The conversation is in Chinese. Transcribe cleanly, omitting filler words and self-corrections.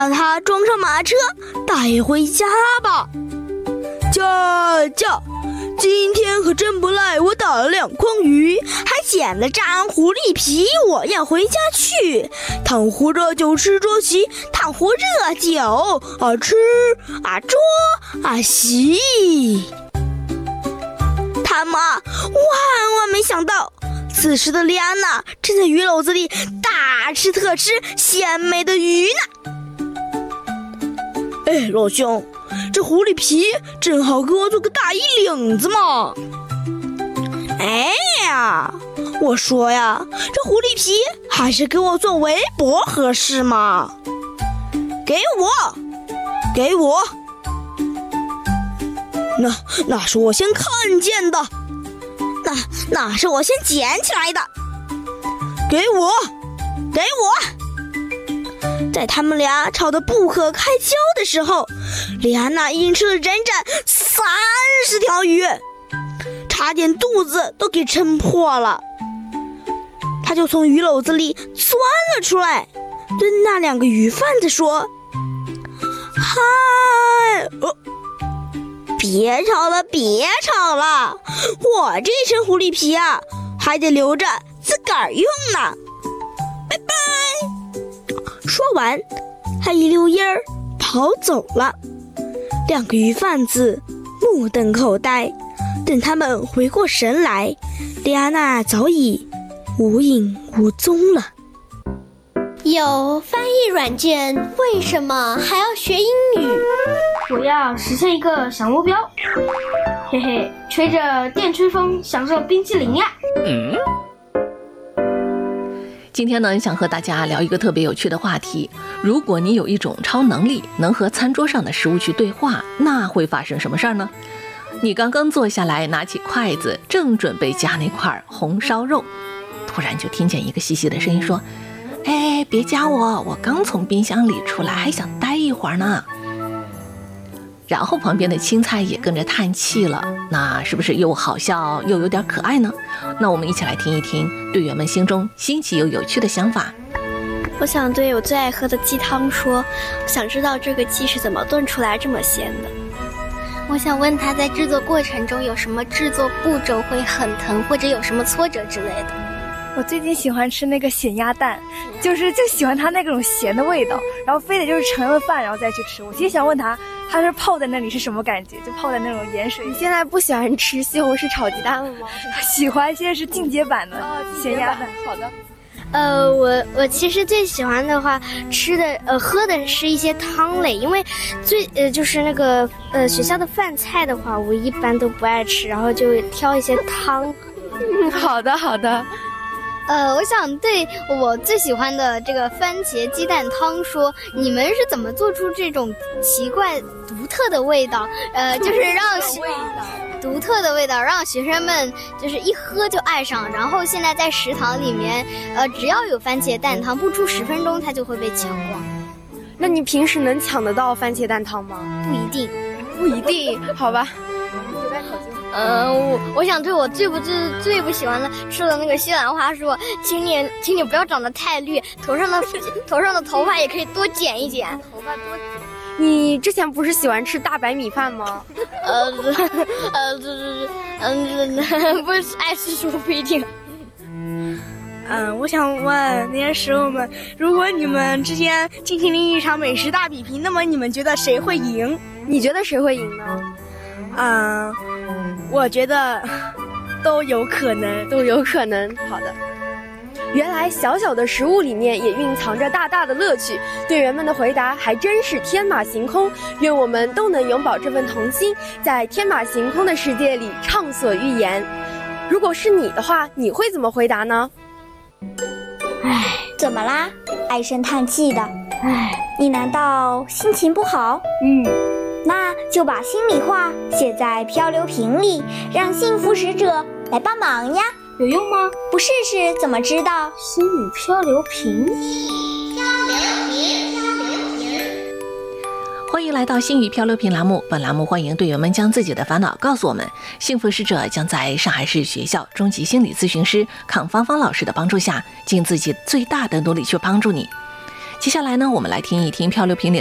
把它装上马车带回家吧。驾驾，今天可真不赖，我打了2筐鱼，还捡了张狐狸皮，我要回家去。烫壶热酒吃桌席，烫壶热酒吃捉洗。他们万万没想到，此时的莉安娜正在鱼篓子里大吃特吃鲜美的鱼呢。哎，老兄，这狐狸皮正好给我做个大衣领子嘛。哎呀，我说呀，这狐狸皮还是给我做围脖合适嘛。给我，那是我先看见的，那是我先捡起来的。给我。在他们俩吵得不可开交的时候，莉安娜已经吃了整整30条鱼，差点肚子都给撑破了。她就从鱼篓子里钻了出来，对那2个鱼贩子说：嗨，别吵了，我这身狐狸皮啊，还得留着自个儿用呢，拜拜。说完，他一溜烟儿跑走了。2个鱼贩子目瞪口呆，等他们回过神来，莉安娜早已无影无踪了。 有翻译软件，为什么还要学英语？ 我要实现一个小目标，嘿嘿，吹着电吹风，享受冰淇淋呀。 今天呢，想和大家聊一个特别有趣的话题。如果你有一种超能力，能和餐桌上的食物去对话，那会发生什么事儿呢？你刚刚坐下来，拿起筷子，正准备夹那块红烧肉，突然就听见一个细细的声音说：哎，别夹我刚从冰箱里出来，还想待一会儿呢。然后旁边的青菜也跟着叹气了，那是不是又好笑又有点可爱呢？那我们一起来听一听队员们心中新奇又有趣的想法。 我想对我最爱喝的鸡汤说，想知道这个鸡是怎么炖出来这么鲜的。 我想问他在制作过程中有什么制作步骤会很疼，或者有什么挫折之类的。 我最近喜欢吃那个咸鸭蛋，就喜欢它那种咸的味道，然后非得就是盛了饭然后再去吃。我其实想问他是泡在那里是什么感觉，就泡在那种盐水。 你现在不喜欢吃西红柿炒鸡蛋了吗？ 喜欢，现在是进阶版的咸鸭蛋。 好的。 我其实最喜欢的话吃的喝的是一些汤类，因为就是那个学校的饭菜的话我一般都不爱吃，然后就挑一些汤。 好的。 我想对我最喜欢的这个番茄鸡蛋汤说，你们是怎么做出这种奇怪独特的味道？就是让独特的味道让学生们就是一喝就爱上，然后现在在食堂里面，只要有番茄蛋汤，不出10分钟它就会被抢光。 那你平时能抢得到番茄蛋汤吗？ 不一定， 好吧。 我想对我最不喜欢的吃的那个西兰花说，请你不要长得太绿，头上的头发也可以多剪一剪，头发多剪。 你之前不是喜欢吃大白米饭吗？ 不是爱吃说不一定。 我想问那些食物们，如果你们之间进行了一场美食大比拼，那么你们觉得谁会赢？ 你觉得谁会赢呢？ 我觉得都有可能。 好的。原来小小的食物里面也蕴藏着大大的乐趣，队员们的回答还真是天马行空。愿我们都能永葆这份童心，在天马行空的世界里畅所欲言。如果是你的话，你会怎么回答呢？ 怎么啦？唉声叹气的。你难道心情不好？那就把心里话写在漂流瓶里，让幸福使者来帮忙呀。 有用吗？ 不试试怎么知道？ 心语漂流瓶。 欢迎来到心语漂流瓶栏目，本栏目欢迎队员们将自己的烦恼告诉我们，幸福使者将在上海市学校中级心理咨询师康芳芳老师的帮助下，尽自己最大的努力去帮助你。 接下来呢，我们来听一听漂流瓶里